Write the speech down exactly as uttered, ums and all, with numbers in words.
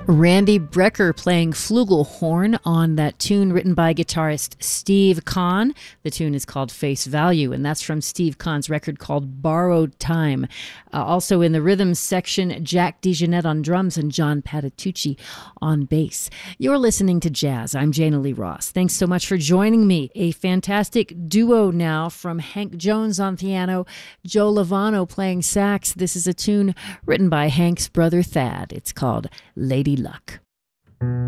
Randy Brecker playing flugelhorn on that tune written by guitarist Steve Kahn. The tune is called Face Value, and that's from Steve Kahn's record called Borrowed Time. Uh, also in the rhythm section, Jack DeJohnette on drums and John Patitucci on bass. You're listening to Jazz. I'm Jana Lee Ross. Thanks so much for joining me. A fantastic duo now from Hank Jones on piano, Joe Lovano playing sax. This is a tune written by Hank's brother Thad. It's called Lady Luck.